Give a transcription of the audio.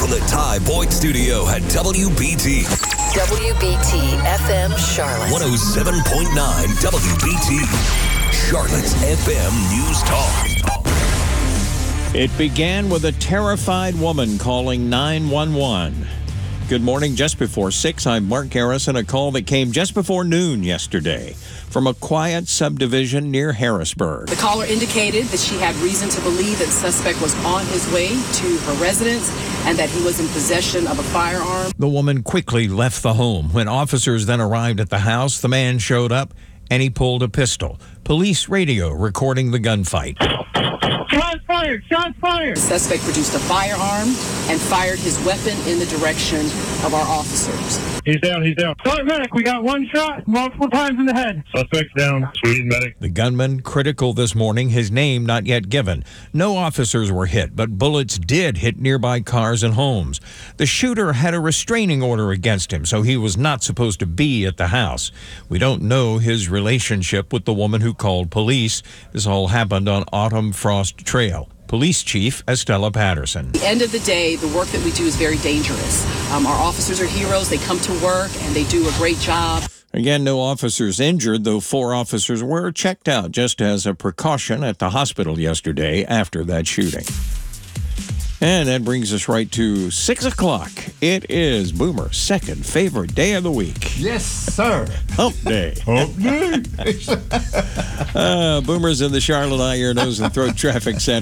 from the Ty Boyd Studio at WBT. WBT FM Charlotte. 107.9 WBT. Charlotte's FM News Talk. It began with a terrified woman calling 911. Good morning. Just before 6, I'm Mark Harrison. A call that came just before noon yesterday from a quiet subdivision near Harrisburg. The caller indicated that she had reason to believe that the suspect was on his way to her residence and that he was in possession of a firearm. The woman quickly left the home. When officers then arrived at the house, the man showed up and he pulled a pistol. Police radio recording the gunfight. Shots fired! Shots fired! The suspect produced a firearm and fired his weapon in the direction of our officers. He's down, he's down. Start medic, we got one shot multiple times in the head. Suspect's down. Sweet medic. The gunman critical this morning, his name not yet given. No officers were hit, but bullets did hit nearby cars and homes. The shooter had a restraining order against him, so he was not supposed to be at the house. We don't know his relationship with the woman who called police. This all happened on Autumn Frost Trail. Police Chief Estella Patterson. At the end of the day, the work that we do is very dangerous. Our officers are heroes. They come to work and they do a great job. Again, no officers injured, though 4 officers were checked out just as a precaution at the hospital yesterday after that shooting. And that brings us right to 6 o'clock. It is Boomer's second favorite day of the week. Yes, sir. Hump Day. Hump day. Boomer's in the Charlotte Eye, Ear, Nose, and Throat Traffic Center.